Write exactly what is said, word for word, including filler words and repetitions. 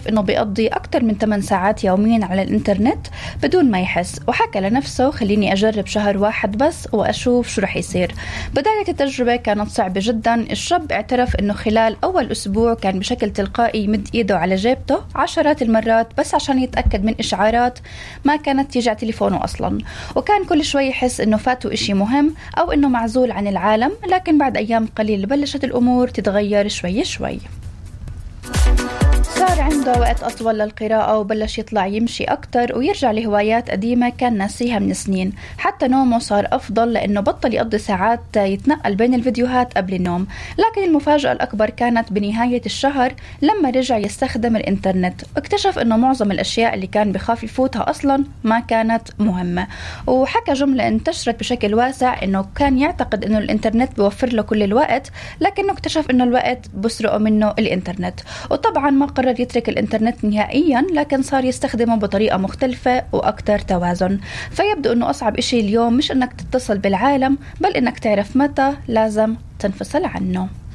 أنه بيقضي أكتر من ثمان ساعات يوميا على الإنترنت بدون ما يحس، وحكى لنفسه خليني أجرب شهر واحد بس وأشوف شو رح يصير. بداية التجربة كانت صعبة جدا. الشاب اعترف أنه خلال أول أسبوع كان بشكل تلقائي يمد إيده على جيبته عشرات المرات بس عشان يتأكد من إشعارات ما كانت تيجي على تليفونه أصلا، وكان كل شوي يحس أنه فاته إشي مهم أو أنه معزول عن العالم. لكن بعد أيام قليل بلشت الأمور تتغير شوي شوي. صار عنده وقت أطول للقراءة وبلش يطلع يمشي أكتر ويرجع لهوايات قديمة كان ناسيها من سنين. حتى نومه صار أفضل لأنه بطل يقضي ساعات يتنقل بين الفيديوهات قبل النوم. لكن المفاجأة الأكبر كانت بنهاية الشهر لما رجع يستخدم الإنترنت، اكتشف أنه معظم الأشياء اللي كان بخاف يفوتها أصلا ما كانت مهمة. وحكى جملة انتشرت بشكل واسع أنه كان يعتقد أنه الإنترنت بيوفر له كل الوقت، لكنه اكتشف أنه الوقت بسرقه منه الإنترنت. وطبعا ما قرر يترك الإنترنت نهائيا، لكن صار يستخدمه بطريقة مختلفة وأكثر توازن. فيبدو أنه أصعب إشي اليوم مش أنك تتصل بالعالم، بل أنك تعرف متى لازم تنفصل عنه.